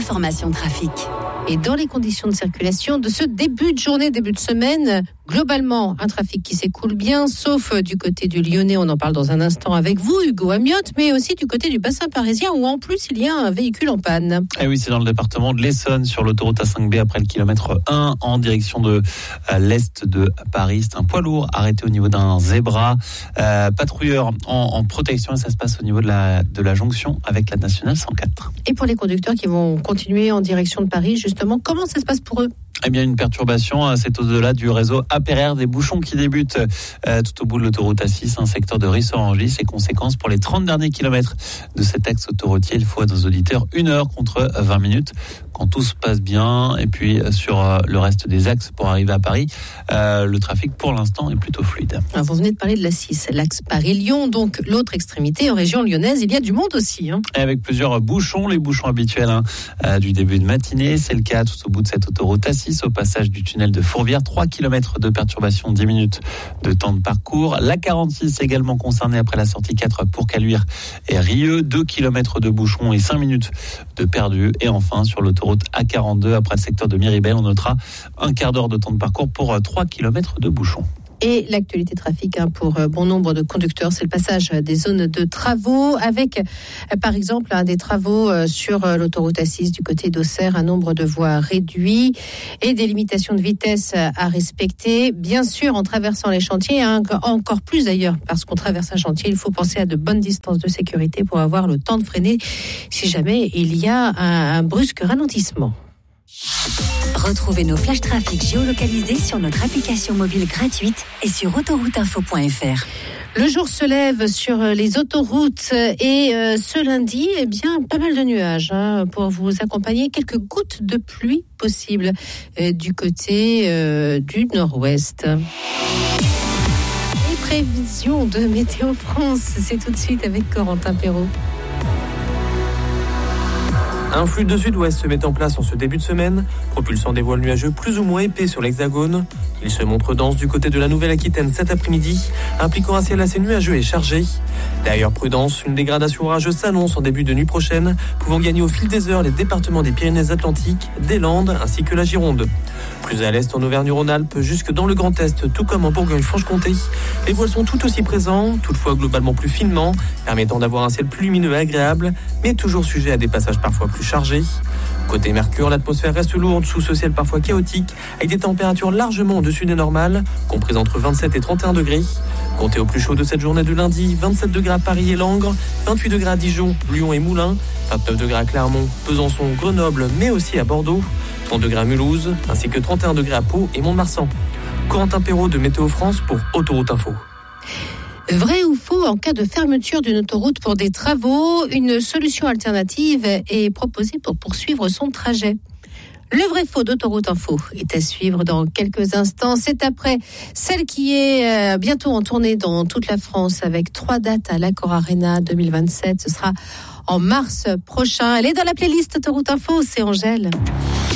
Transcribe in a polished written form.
l'information trafic. Et dans les conditions de circulation de ce début de journée, début de semaine, globalement, un trafic qui s'écoule bien, sauf du côté du Lyonnais, on en parle dans un instant avec vous, Hugo Amiotte, mais aussi du côté du bassin parisien, où en plus il y a un véhicule en panne. Et oui, c'est dans le département de l'Essonne, sur l'autoroute A5B, après le kilomètre 1, en direction de l'est de Paris. C'est un poids lourd arrêté au niveau d'un zébra, patrouilleur en protection, et ça se passe au niveau de la jonction avec la nationale 104. Et pour les conducteurs qui vont continuer en direction de Paris, justement, comment ça se passe pour eux ? Eh bien, une perturbation, c'est au-delà du réseau APRR, des bouchons qui débutent tout au bout de l'autoroute A6, un secteur de Rissorangis. Et conséquences pour les 30 derniers kilomètres de cet axe autoroutier, il faut à nos auditeurs 1 heure contre 20 minutes quand tout se passe bien. Et puis sur le reste des axes pour arriver à Paris, le trafic pour l'instant est plutôt fluide. Alors, vous venez de parler de l'A6, l'axe Paris-Lyon, donc l'autre extrémité en région lyonnaise. Il y a du monde aussi. Et avec plusieurs bouchons, les bouchons habituels du début de matinée. C'est le cas tout au bout de cette autoroute A6, au passage du tunnel de Fourvière. 3 km de perturbation, 10 minutes de temps de parcours. La 46 également concernée après la sortie 4 pour Caluire et Rieux. 2 km de bouchons et 5 minutes de perdu. Et enfin, sur l'autoroute A42, après le secteur de Miribel, on notera un quart d'heure de temps de parcours pour 3 km de bouchons. Et l'actualité trafic pour bon nombre de conducteurs, c'est le passage des zones de travaux avec, par exemple, des travaux sur l'autoroute A6 du côté d'Auxerre, un nombre de voies réduit et des limitations de vitesse à respecter. Bien sûr, en traversant les chantiers, encore plus d'ailleurs, parce qu'on traverse un chantier, il faut penser à de bonnes distances de sécurité pour avoir le temps de freiner si jamais il y a un brusque ralentissement. Retrouvez nos flashs trafic géolocalisés sur notre application mobile gratuite et sur autorouteinfo.fr. Le jour se lève sur les autoroutes et ce lundi, pas mal de nuages pour vous accompagner. Quelques gouttes de pluie possibles du côté du nord-ouest. Les prévisions de Météo France, c'est tout de suite avec Corentin Perrault. Un flux de sud-ouest se met en place en ce début de semaine, propulsant des voiles nuageux plus ou moins épais sur l'Hexagone. Il se montre dense du côté de la Nouvelle-Aquitaine cet après-midi, impliquant un ciel assez nuageux et chargé. D'ailleurs, prudence, une dégradation orageuse s'annonce en début de nuit prochaine, pouvant gagner au fil des heures les départements des Pyrénées-Atlantiques, des Landes ainsi que la Gironde. Plus à l'est en Auvergne-Rhône-Alpes, jusque dans le Grand Est, tout comme en Bourgogne-Franche-Comté, les voiles sont tout aussi présents, toutefois globalement plus finement, permettant d'avoir un ciel plus lumineux et agréable, mais toujours sujet à des passages parfois plus chargés. Côté Mercure, l'atmosphère reste lourde sous ce ciel parfois chaotique, avec des températures largement au-dessus des normales, comprises entre 27 et 31 degrés. Comptez au plus chaud de cette journée de lundi, 27 degrés à Paris et Langres, 28 degrés à Dijon, Lyon et Moulins, 29 degrés à Clermont, Besançon, Grenoble, mais aussi à Bordeaux, 30 degrés à Mulhouse, ainsi que 31 degrés à Pau et Mont-de-Marsan. Corentin Perrault de Météo France pour Autoroute Info. Vrai ou faux, en cas de fermeture d'une autoroute pour des travaux, une solution alternative est proposée pour poursuivre son trajet. Le vrai faux d'Autoroute Info est à suivre dans quelques instants. C'est après celle qui est bientôt en tournée dans toute la France avec 3 dates à l'Accor Arena 2027. Ce sera en mars prochain. Elle est dans la playlist Autoroute Info, c'est Angèle.